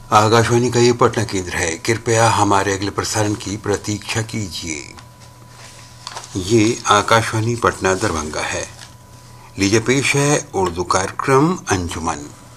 आकाशवाणी का ये पटना केंद्र है। कृपया हमारे अगले प्रसारण की प्रतीक्षा कीजिए। ये आकाशवाणी पटना दरभंगा है। लीजिए पेश है उर्दू कार्यक्रम अंजुमन।